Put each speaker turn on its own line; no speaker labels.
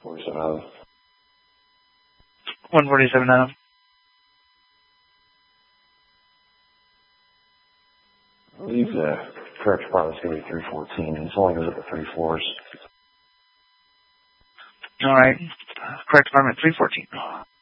47 Ave.
147 Ave.
I believe the correct apartment's going to be 314. It's only goes up to 3 floors.
All right. Correct apartment 314.